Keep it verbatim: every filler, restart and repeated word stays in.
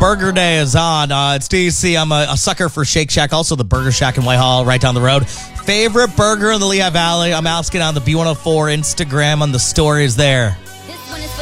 Burger Day is on. Uh, it's D C. I'm a, a sucker for Shake Shack. Also, the Burger Shack in Whitehall, right down the road. Favorite burger in the Lehigh Valley? I'm asking on the B one oh four Instagram on the stories there.